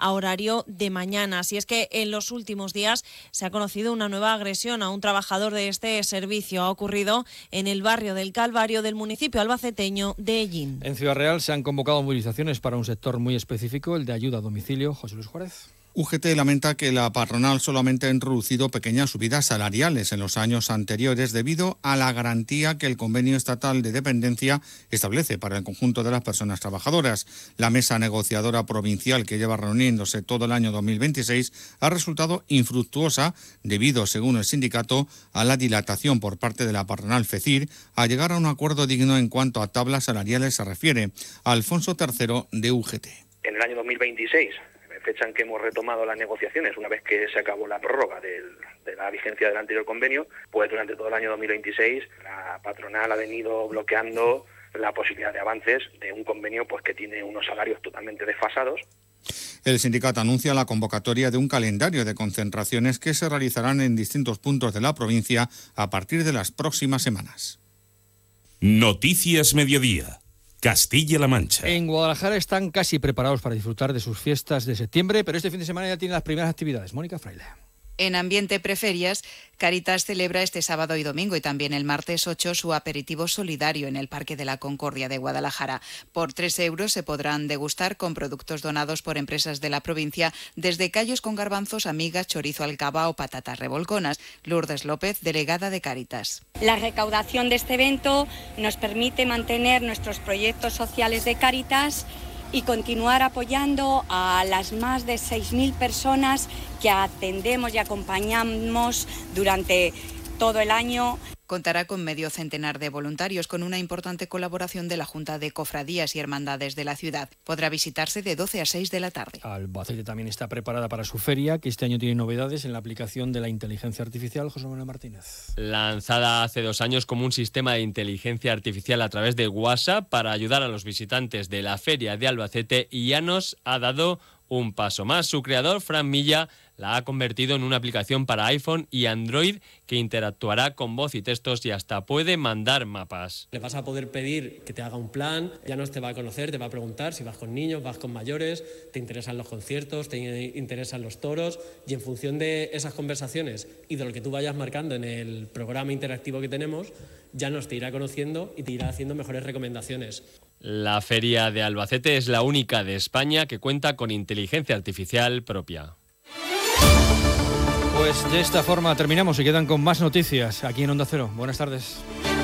a horario de mañana. Si es que en los últimos días se ha conocido una nueva agresión a un trabajador de este servicio. Ha ocurrido en el barrio del Calvario del municipio albaceteño de Ellín. En Ciudad Real se han convocado movilizaciones para un sector muy específico, el de ayuda a domicilio. José Luis Juárez. UGT lamenta que la patronal solamente ha introducido pequeñas subidas salariales en los años anteriores debido a la garantía que el Convenio Estatal de Dependencia establece para el conjunto de las personas trabajadoras. La mesa negociadora provincial, que lleva reuniéndose todo el año 2026, ha resultado infructuosa debido, según el sindicato, a la dilatación por parte de la patronal FECIR a llegar a un acuerdo digno en cuanto a tablas salariales se refiere. Alfonso III, de UGT. En el año 2026... fecha en que hemos retomado las negociaciones una vez que se acabó la prórroga de la vigencia del anterior convenio, pues durante todo el año 2026 la patronal ha venido bloqueando la posibilidad de avances de un convenio pues que tiene unos salarios totalmente desfasados. El sindicato anuncia la convocatoria de un calendario de concentraciones que se realizarán en distintos puntos de la provincia a partir de las próximas semanas. Noticias Mediodía. Castilla-La Mancha. En Guadalajara están casi preparados para disfrutar de sus fiestas de septiembre, pero este fin de semana ya tienen las primeras actividades. Mónica Fraile. En ambiente preferias, Cáritas celebra este sábado y domingo y también el martes 8 su aperitivo solidario en el Parque de la Concordia de Guadalajara. Por 3 euros se podrán degustar con productos donados por empresas de la provincia, desde callos con garbanzos, amigas, chorizo alcaba o patatas revolconas. Lourdes López, delegada de Cáritas. La recaudación de este evento nos permite mantener nuestros proyectos sociales de Cáritas y continuar apoyando a las más de 6.000 personas que atendemos y acompañamos durante todo el año. Contará con medio centenar de voluntarios, con una importante colaboración de la Junta de Cofradías y Hermandades de la ciudad. Podrá visitarse de 12 a 6 de la tarde. Albacete también está preparada para su feria, que este año tiene novedades en la aplicación de la inteligencia artificial. José Manuel Martínez. Lanzada hace 2 años como un sistema de inteligencia artificial a través de WhatsApp para ayudar a los visitantes de la feria de Albacete, y ya nos ha dado un paso más. Su creador, Fran Milla, la ha convertido en una aplicación para iPhone y Android que interactuará con voz y textos y hasta puede mandar mapas. Le vas a poder pedir que te haga un plan, ya no te va a conocer, te va a preguntar si vas con niños, vas con mayores, te interesan los conciertos, te interesan los toros, y en función de esas conversaciones y de lo que tú vayas marcando en el programa interactivo que tenemos, ya nos te irá conociendo y te irá haciendo mejores recomendaciones. La feria de Albacete es la única de España que cuenta con inteligencia artificial propia. Pues de esta forma terminamos y quedan con más noticias aquí en Onda Cero. Buenas tardes.